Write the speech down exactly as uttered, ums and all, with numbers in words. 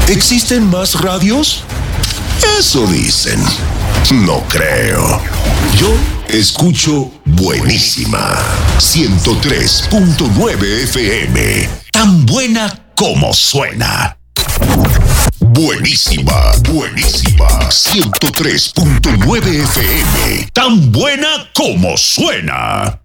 ¿Existen más radios? Eso dicen. No creo. Yo escucho Buenísima ciento tres punto nueve F M. Tan buena como suena. Buenísima, buenísima ciento tres punto nueve F M. Tan buena como suena.